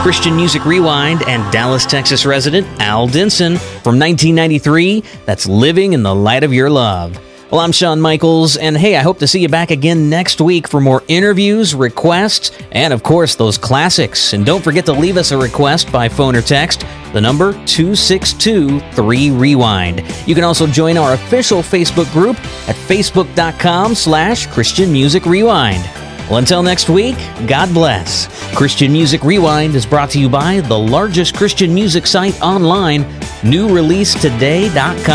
Christian Music Rewind and Dallas, Texas resident Al Denson from 1993. That's Living in the Light of Your Love. Well, I'm Shawn Michaels, and hey, I hope to see you back again next week for more interviews, requests, and of course, those classics. And don't forget to leave us a request by phone or text, the number 262-3REWIND. You can also join our official Facebook group at facebook.com/Christian Music Rewind. Well, until next week, God bless. Christian Music Rewind is brought to you by the largest Christian music site online, newreleasetoday.com.